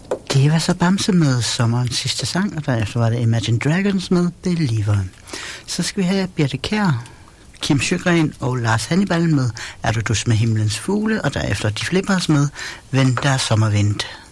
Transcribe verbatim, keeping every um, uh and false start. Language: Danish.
Det var så Bamse med sommerens sidste sang, og derefter var det Imagine Dragons med Believer. Så skal vi have Birthe Kjær, Kim Sjøgren og Lars Hannibal med Er du dus med himlens fugle, og derefter De Flippers med When der sommervind.